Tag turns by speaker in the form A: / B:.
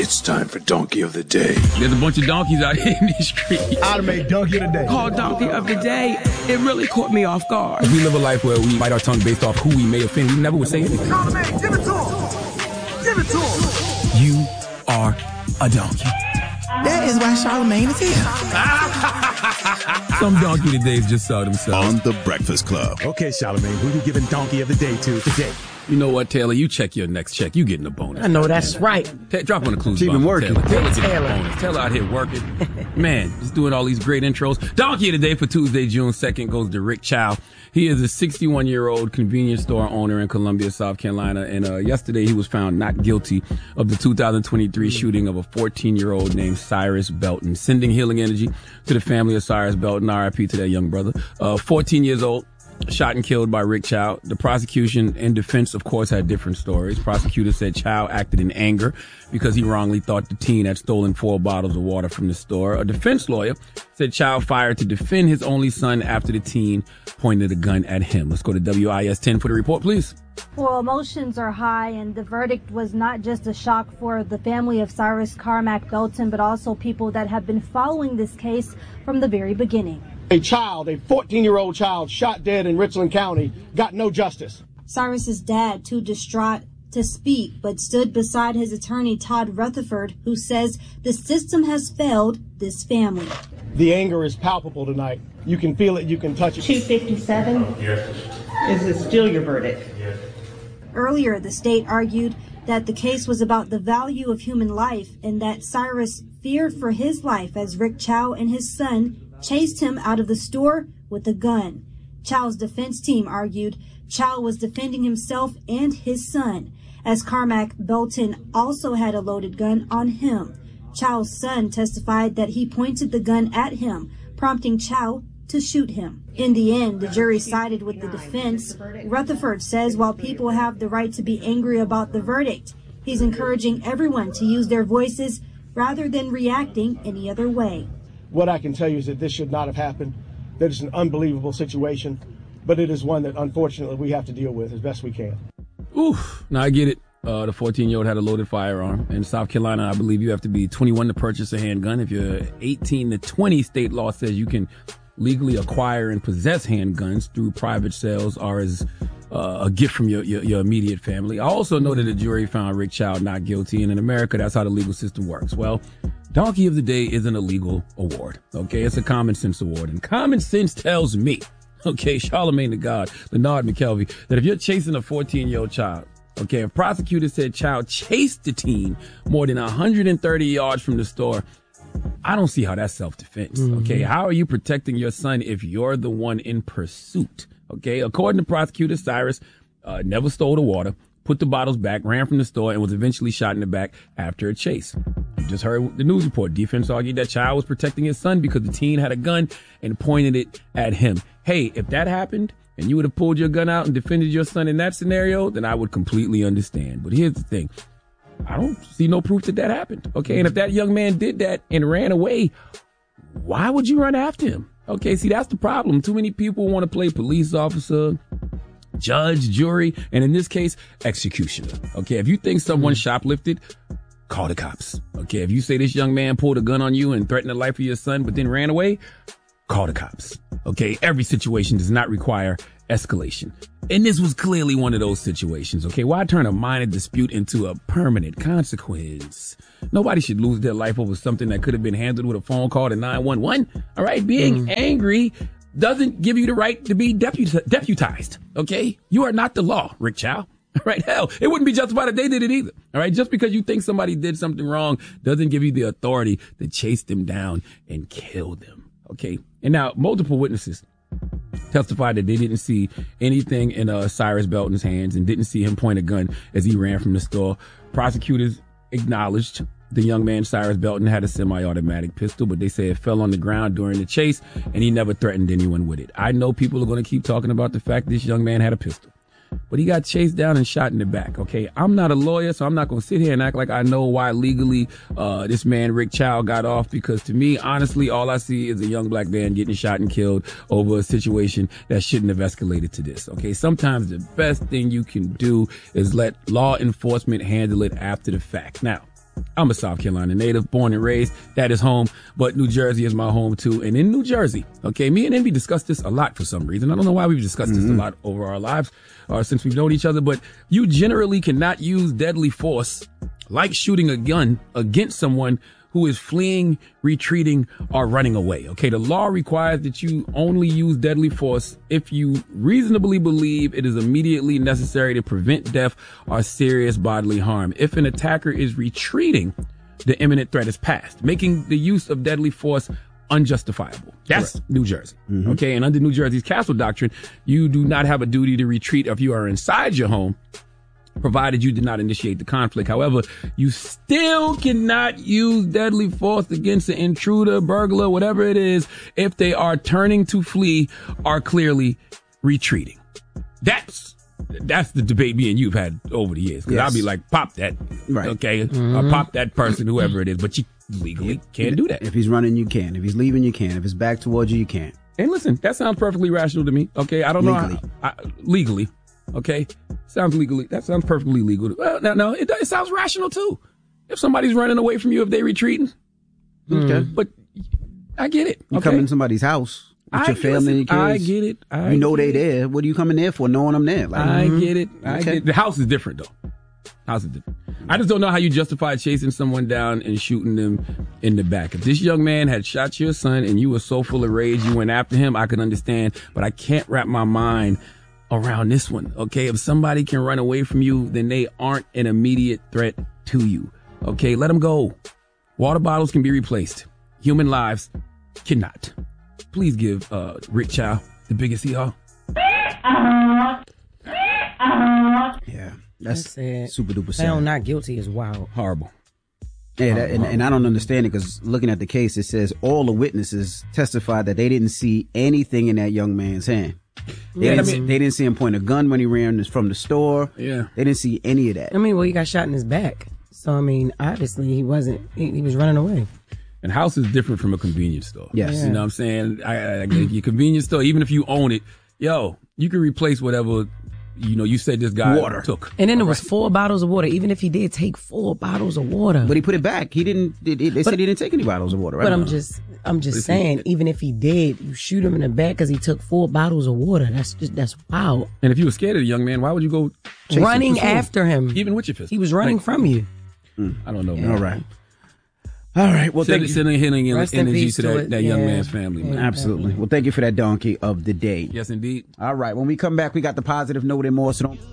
A: It's time for Donkey of the Day.
B: There's a bunch of donkeys out here in these streets.
C: I'd have made Donkey of the Day.
D: Called Donkey of the Day. It really caught me off guard.
B: We live a life where we bite our tongue based off who we may offend. We never would say anything.
C: Charlamagne, give it to him. Give it to him.
B: You are a donkey.
D: That is why Charlamagne is here.
B: Some Donkey of the Days just saw themselves.
E: On The Breakfast Club.
C: Okay, Charlamagne, who you giving Donkey of the Day to today?
B: You know what, Taylor? You check your next check. You getting a bonus.
D: I know that's right.
B: Drop on the clues.
C: Keep him working.
B: Taylor getting a bonus. Taylor out here working. Man, just doing all these great intros. Donkey of the Day for Tuesday, June 2nd goes to Rick Chow. He is a 61-year-old convenience store owner in Columbia, South Carolina. And yesterday he was found not guilty of the 2023 shooting of a 14-year-old named Cyrus Belton. Sending healing energy to the family of Cyrus Belton. RIP to that young brother. 14 years old. Shot and killed by Rick Chow. The prosecution and defense, of course, had different stories. Prosecutors said Chow acted in anger because he wrongly thought the teen had stolen 4 bottles of water from the store. A defense lawyer said Chow fired to defend his only son after the teen pointed a gun at him. Let's go to WIS 10 for the report, please.
F: Well, emotions are high, and the verdict was not just a shock for the family of Cyrus Carmack Belton, but also people that have been following this case from the very beginning.
G: A 14-year-old child shot dead in Richland County, got no justice.
F: Cyrus's dad, too distraught to speak, but stood beside his attorney, Todd Rutherford, who says the system has failed this family.
G: The anger is palpable tonight. You can feel it, you can touch it.
H: 257? Yes. Is it still your verdict?
F: Yes. Earlier, the state argued that the case was about the value of human life and that Cyrus feared for his life as Rick Chow and his son chased him out of the store with a gun. Chow's defense team argued Chow was defending himself and his son, as Carmack Belton also had a loaded gun on him. Chow's son testified that he pointed the gun at him, prompting Chow to shoot him. In the end, the jury sided with the defense. Rutherford says while people have the right to be angry about the verdict, he's encouraging everyone to use their voices rather than reacting any other way.
G: What I can tell you is that this should not have happened. That is an unbelievable situation, but it is one that unfortunately we have to deal with as best we can.
B: Oof. Now I get it. The 14-year-old had a loaded firearm. In South Carolina, I believe you have to be 21 to purchase a handgun. If you're 18 to 20, state law says you can legally acquire and possess handguns through private sales or as a gift from your immediate family. I also know that the jury found Rick Chow not guilty, and in America, that's how the legal system works. Well, Donkey of the Day isn't a legal award, okay? It's a common sense award, and common sense tells me, okay, Charlamagne the God, Leonard McKelvey, that if you're chasing a 14-year-old child, okay, if prosecutors said child chased the teen more than 130 yards from the store, I don't see how that's self-defense, okay? How are you protecting your son if you're the one in pursuit, okay? According to prosecutors, Cyrus never stole the water, put the bottles back, ran from the store, and was eventually shot in the back after a chase. You just heard the news report. Defense argued that Chow was protecting his son because the teen had a gun and pointed it at him. Hey, if that happened and you would have pulled your gun out and defended your son in that scenario, then I would completely understand. But here's the thing. I don't see no proof that that happened. Okay, and if that young man did that and ran away, why would you run after him? Okay, see, that's the problem. Too many people want to play police officer, judge, jury, and in this case, executioner. Okay, if you think someone shoplifted, call the cops. Okay, if you say this young man pulled a gun on you and threatened the life of your son but then ran away, call the cops. Okay, every situation does not require escalation. And this was clearly one of those situations. Okay, why turn a minor dispute into a permanent consequence? Nobody should lose their life over something that could have been handled with a phone call to 911. All right, being angry doesn't give you the right to be deputized, okay? You are not the law, Rick Chow. All right, hell, it wouldn't be justified if they did it either. All right, just because you think somebody did something wrong doesn't give you the authority to chase them down and kill them, okay? And now, multiple witnesses testified that they didn't see anything in Cyrus Belton's hands and didn't see him point a gun as he ran from the store. Prosecutors acknowledged the young man, Cyrus Belton, had a semi-automatic pistol, but they say it fell on the ground during the chase, and he never threatened anyone with it. I know people are going to keep talking about the fact this young man had a pistol, but he got chased down and shot in the back, okay? I'm not a lawyer, so I'm not going to sit here and act like I know why legally this man, Rick Chow, got off, because to me, honestly, all I see is a young black man getting shot and killed over a situation that shouldn't have escalated to this, okay? Sometimes the best thing you can do is let law enforcement handle it after the fact. Now, I'm a South Carolina native, born and raised. That is home, but New Jersey is my home too. And in New Jersey, okay, me and Envy discussed this a lot for some reason. I don't know why we've discussed this a lot over our lives since we've known each other, but you generally cannot use deadly force like shooting a gun against someone who is fleeing, retreating, or running away. Okay, the law requires that you only use deadly force if you reasonably believe it is immediately necessary to prevent death or serious bodily harm. If an attacker is retreating, the imminent threat is past, making the use of deadly force unjustifiable. That's New Jersey. Okay, and under New Jersey's Castle Doctrine, you do not have a duty to retreat if you are inside your home, provided you did not initiate the conflict. However, you still cannot use deadly force against an intruder, burglar, whatever it is, if they are turning to flee or clearly retreating. That's the debate me and you've had over the years. Because I'll be like, pop that. Right. Okay? Or pop that person, whoever it is. But you legally can't do that.
E: If he's running, you can. If he's leaving, you can. If it's back towards you, you can't.
B: And listen, that sounds perfectly rational to me. Okay? I don't know. Legally. Okay? That sounds perfectly legal. Well, no, it sounds rational too. If somebody's running away from you, if they're retreating. Okay. But I get it.
E: You come in somebody's house with your family and your kids.
B: I get it.
E: You know they there. What are you coming there for knowing I'm there? Like,
B: I get it. I get it. The house is different though. House is different. I just don't know how you justify chasing someone down and shooting them in the back. If this young man had shot your son and you were so full of rage you went after him, I could understand. But I can't wrap my mind around this one, okay? If somebody can run away from you, then they aren't an immediate threat to you, okay? Let them go. Water bottles can be replaced. Human lives cannot. Please give Rick Chow the biggest hee-haw.
E: Yeah, that's super duper sad.
D: Found not guilty is wild.
B: Horrible.
E: Yeah, and I don't understand it because looking at the case, it says all the witnesses testified that they didn't see anything in that young man's hand. They didn't see him point a gun when he ran from the store.
B: Yeah.
E: They didn't see any of that.
D: I mean, well, he got shot in his back. So, I mean, obviously he wasn't, he was running away.
B: And house is different from a convenience store.
E: Yes.
B: You know what I'm saying? Your convenience store, even if you own it, you can replace whatever, you said this guy took.
D: And then there was 4 bottles of water, even if he did take 4 bottles of water.
E: But he put it back. He didn't, they said he didn't take any bottles of water, right?
D: But I'm just saying, even if he did, you shoot him in the back because he took 4 bottles of water. That's wild.
B: And if you were scared of the young man, why would you go
D: running after him?
B: Even with your fist.
D: He was running from you.
B: I don't know.
E: Yeah. All right. Well, thank you.
B: Sending healing energy to that young man's family. Man.
E: Absolutely. Well, thank you for that donkey of the day.
B: Yes, indeed.
E: All right. When we come back, we got the positive note and more. So don't